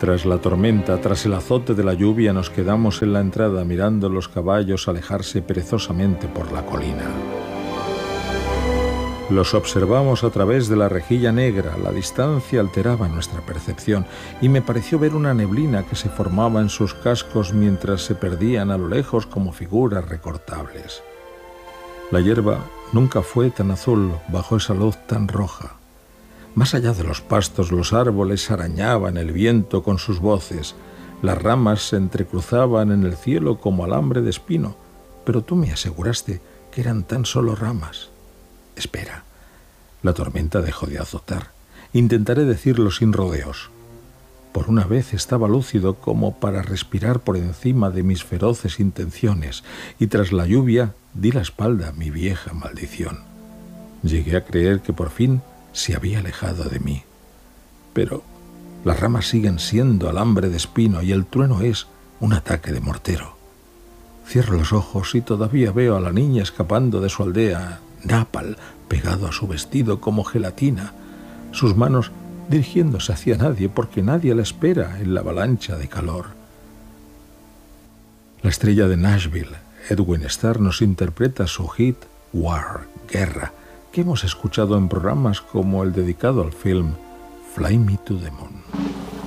Tras la tormenta, tras el azote de la lluvia, nos quedamos en la entrada mirando los caballos alejarse perezosamente por la colina. Los observamos a través de la rejilla negra. La distancia alteraba nuestra percepción y me pareció ver una neblina que se formaba en sus cascos mientras se perdían a lo lejos como figuras recortables. La hierba nunca fue tan azul bajo esa luz tan roja. Más allá de los pastos, los árboles arañaban el viento con sus voces. Las ramas se entrecruzaban en el cielo como alambre de espino, pero tú me aseguraste que eran tan solo ramas. Espera, la tormenta dejó de azotar. Intentaré decirlo sin rodeos. Por una vez estaba lúcido como para respirar por encima de mis feroces intenciones, y tras la lluvia di la espalda a mi vieja maldición. Llegué a creer que por fin se había alejado de mí. Pero las ramas siguen siendo alambre de espino y el trueno es un ataque de mortero. Cierro los ojos y todavía veo a la niña escapando de su aldea, nápal, pegado a su vestido como gelatina, sus manos dirigiéndose hacia nadie porque nadie la espera en la avalancha de calor. La estrella de Nashville, Edwin Starr, nos interpreta su hit War, Guerra, que hemos escuchado en programas como el dedicado al film Fly Me to the Moon.